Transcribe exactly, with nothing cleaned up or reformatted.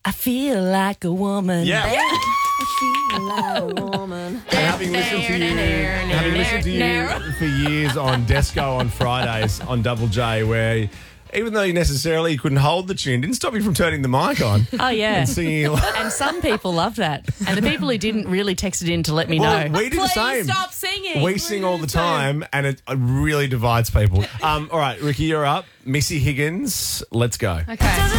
I feel like a woman. Yeah. I feel like a woman. And having listened to you, having listened to you for years on Desco on Fridays on Double J, where even though you necessarily couldn't hold the tune, didn't stop you from turning the mic on. Oh, yeah. And singing. And some people love that. And the people who didn't really texted in to let me Well, know. we do the Please same. stop singing. We sing all the time, and it really divides people. Um, all right, Ricky, you're up. Missy Higgins, let's go. Okay.